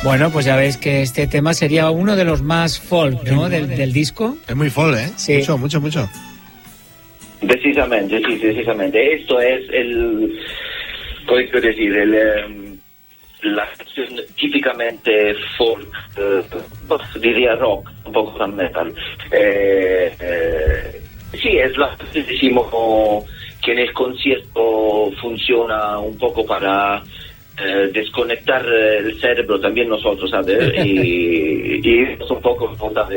Bueno, pues ya veis que este tema sería uno de los más folk, ¿no? Del disco. Es muy folk, ¿eh? Sí. Mucho. Precisamente, sí, precisamente. Esto es ¿cómo quiero decir? La canción típicamente folk, diría rock, un poco tan metal. Sí, es la que decimos que en el concierto funciona un poco para desconectar el cerebro también nosotros, ¿sabes? Y es un poco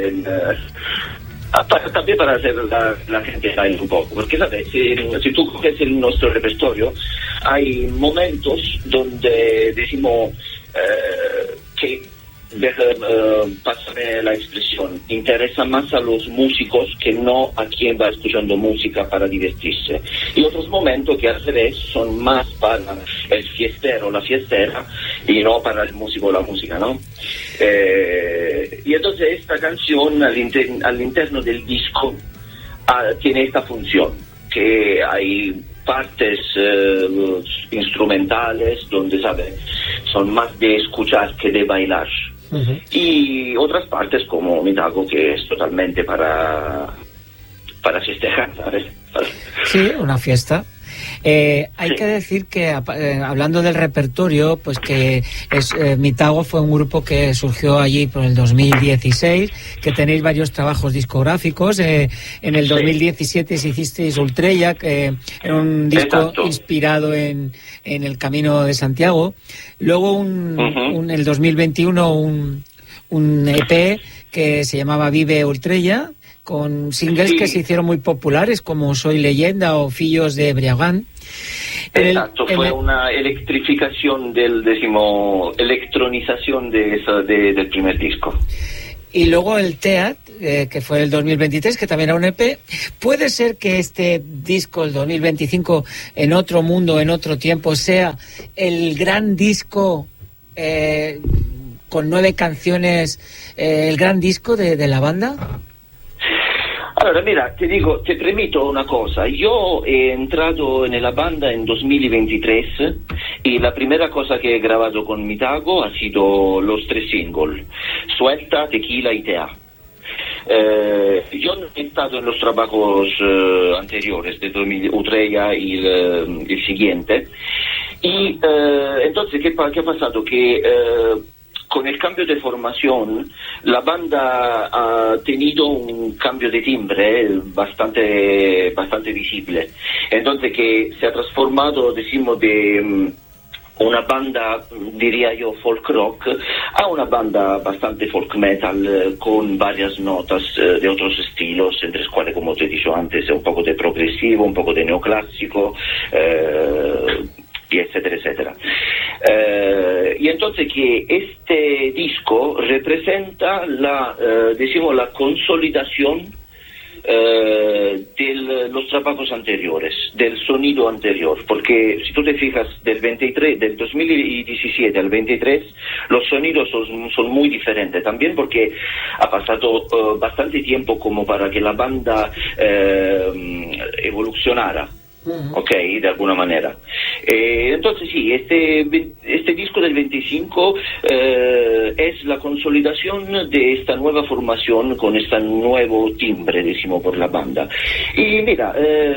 también para hacer la gente baile un poco, porque ¿sabes? Si tú coges nuestro repertorio, hay momentos donde decimos que pásame la expresión, interesa más a los músicos que no a quien va escuchando música para divertirse, y otros momentos que al revés son más para el fiestero o la fiestera y no para el músico o la música, ¿no? Y entonces esta canción al interno del disco tiene esta función, que hay partes instrumentales donde, ¿sabes?, son más de escuchar que de bailar. Uh-huh. Y otras partes como Mitago, que es totalmente para festejar, ¿sabes? Sí, una fiesta. Hay que decir que hablando del repertorio, pues que Mitago fue un grupo que surgió allí por el 2016, que tenéis varios trabajos discográficos. En el 2017 hicisteis Ultrella, que era un disco inspirado en el Camino de Santiago. Luego en el 2021 un EP que se llamaba Vive Ultrella, con singles que se hicieron muy populares como Soy Leyenda o Fillos de Briagán. Exacto, fue una electrificación electronización del primer disco. Y luego el Teat, que fue el 2023, que también era un EP. ¿Puede ser que este disco, el 2025, en otro mundo, en otro tiempo, sea el gran disco con 9 canciones, el gran disco de la banda? Allora, mira, te permito una cosa. Yo he entrado en la banda en 2023 y la primera cosa que he grabado con Mitago ha sido los 3 singles, Suelta, Tequila y Tea. Yo no he estado en los trabajos anteriores de Ultrella y el siguiente. Y entonces, ¿qué ha pasado? Que con el cambio de formación, la banda ha tenido un cambio de timbre bastante visible. Entonces, que se ha transformado, decimos, de una banda, diría yo, folk rock, a una banda bastante folk metal, con varias notas de otros estilos, entre los cuales, como te he dicho antes, un poco de progresivo, un poco de neoclásico, y etcétera, etcétera. Y entonces que este disco representa la consolidación de los trabajos anteriores, del sonido anterior, porque si tú te fijas del 2017 al 23, los sonidos son muy diferentes, también porque ha pasado bastante tiempo como para que la banda evolucionara. Ok, de alguna manera. Entonces sí, este disco del 25 es la consolidación de esta nueva formación con este nuevo timbre, decimos, por la banda. Y mira,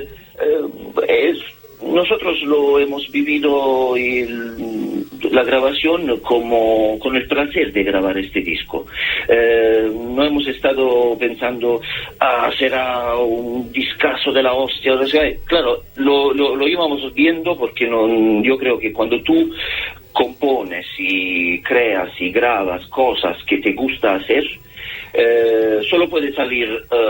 nosotros lo hemos vivido la grabación como con el placer de grabar este disco. No hemos estado pensando será un discazo de la hostia. O sea, claro, lo íbamos viendo porque yo creo que cuando tú compones y creas y grabas cosas que te gusta hacer, solo puede salir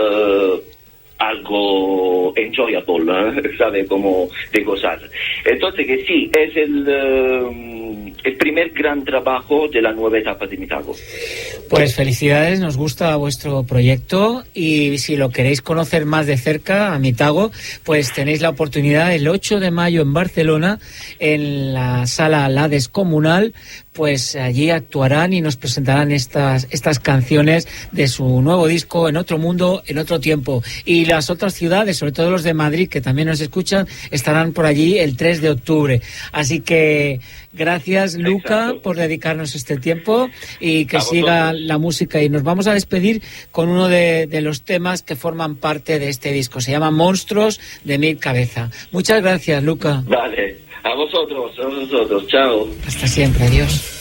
algo enjoyable, ¿sabe? Como de gozar. Entonces que sí, es el primer gran trabajo de la nueva etapa de Mitago. Pues felicidades, nos gusta vuestro proyecto, y si lo queréis conocer más de cerca a Mitago, pues tenéis la oportunidad el 8 de mayo en Barcelona, en la sala La Descomunal. Pues allí actuarán y nos presentarán estas canciones de su nuevo disco, En otro mundo, en otro tiempo. Y las otras ciudades, sobre todo los de Madrid, que también nos escuchan, estarán por allí el 3 de octubre. Así que gracias, gracias, Luca, Exacto. por dedicarnos este tiempo y que A siga vosotros. la música. Y nos vamos a despedir con uno de los temas que forman parte de este disco. Se llama Monstruos de Mil Cabeza. Muchas gracias, Luca. Vale, a vosotros, chao. Hasta siempre, adiós.